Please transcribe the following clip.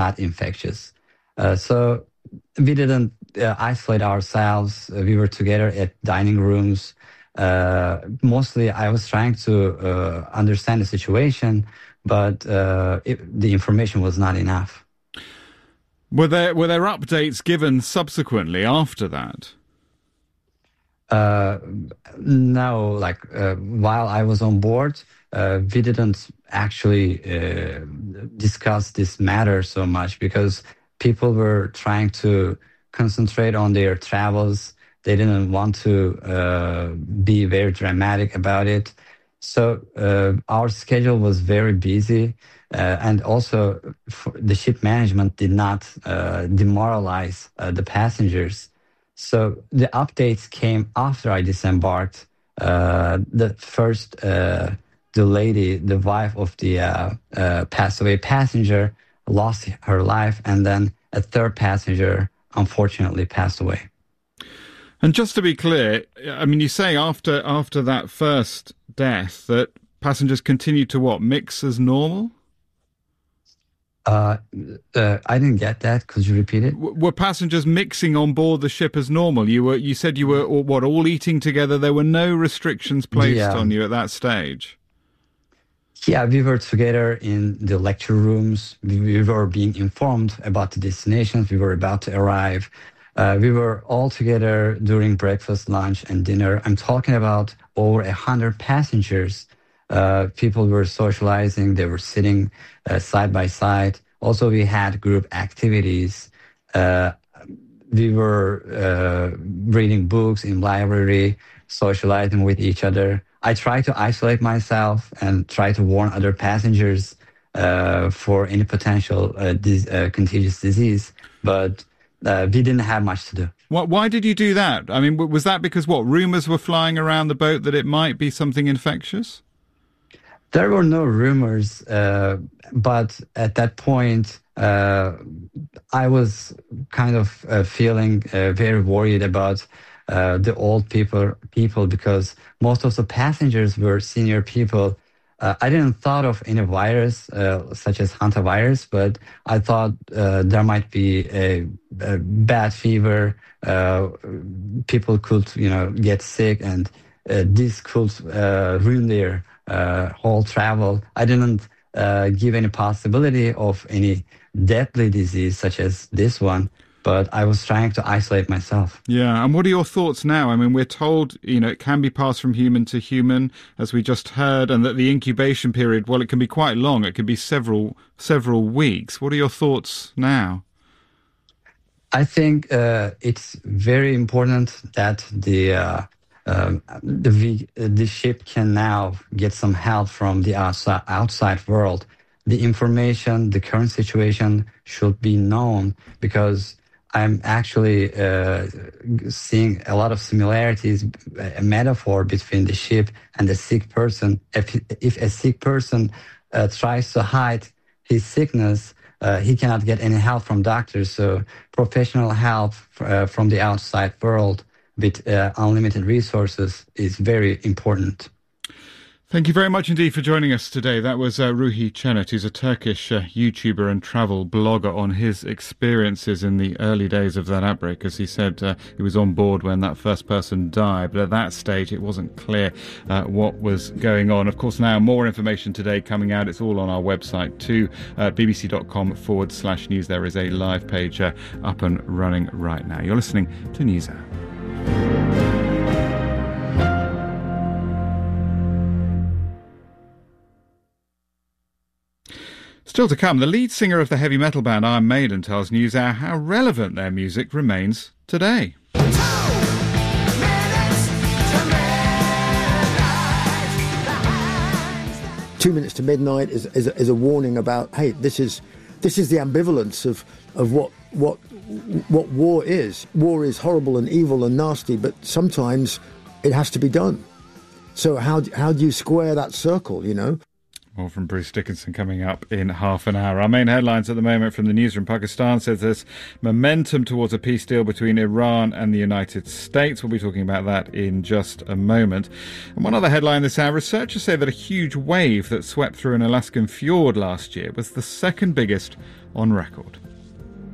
not infectious. So we didn't isolate ourselves. We were together at dining rooms. Mostly, I was trying to understand the situation, but the information was not enough. Were there updates given subsequently after that? No, while I was on board, we didn't actually discuss this matter so much because people were trying to concentrate on their travels. They didn't want to be very dramatic about it. So our schedule was very busy. And also, the ship management did not demoralize the passengers. So the updates came after I disembarked. The first, the lady, the wife of the passed away passenger, lost her life, and then a third passenger unfortunately passed away. And just to be clear, I mean, you say after that first death that passengers continued to what, mix as normal? I didn't get that. Could you repeat it? Were passengers mixing on board the ship as normal? You said you were all eating together. There were no restrictions placed on you at that stage. Yeah, we were together in the lecture rooms. We were being informed about the destinations. We were about to arrive. We were all together during breakfast, lunch, and dinner. I'm talking about over 100 passengers. People were socializing. They were sitting side by side. Also, we had group activities. We were reading books in library, socializing with each other. I tried to isolate myself and try to warn other passengers for any potential contagious disease, but we didn't have much to do. Why did you do that? I mean, was that because rumors were flying around the boat that it might be something infectious? There were no rumors, but at that point, I was kind of feeling very worried about the old people because most of the passengers were senior people. I didn't thought of any virus such as hantavirus, but I thought there might be a bad fever. People could, get sick, and this could ruin their whole travel. I didn't give any possibility of any deadly disease such as this one, but I was trying to isolate myself. Yeah, and what are your thoughts now? I mean, we're told, it can be passed from human to human, as we just heard, and that the incubation period, it can be quite long. It can be several weeks. What are your thoughts now? I think it's very important that the ship can now get some help from the outside world. The information, the current situation should be known, because I'm actually seeing a lot of similarities, a metaphor between the ship and the sick person. If a sick person tries to hide his sickness, he cannot get any help from doctors. So professional help from the outside world with unlimited resources is very important. Thank you very much indeed for joining us today. That was Ruhi Cennet, who's a Turkish YouTuber and travel blogger, on his experiences in the early days of that outbreak. As he said, he was on board when that first person died, but at that stage it wasn't clear what was going on. Of course, now more information today coming out. It's all on our website too, bbc.com/news. There is a live page up and running right now. You're listening to NewsHour. Still to come, the lead singer of the heavy metal band Iron Maiden tells NewsHour how relevant their music remains today. 2 minutes to midnight is a warning about, hey, this is the ambivalence of what war is. War is horrible and evil and nasty, but sometimes it has to be done. So how do you square that circle, More from Bruce Dickinson coming up in half an hour. Our main headlines at the moment from the newsroom. Pakistan says there's momentum towards a peace deal between Iran and the United States. We'll be talking about that in just a moment. And one other headline this hour, researchers say that a huge wave that swept through an Alaskan fjord last year was the second biggest on record.